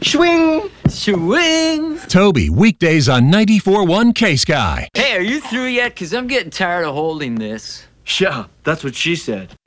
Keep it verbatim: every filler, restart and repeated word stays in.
Swing! Swing! Toby, weekdays on ninety-four point one K-Sky. Hey, are you through yet? Because I'm getting tired of holding this. Yeah, that's what she said.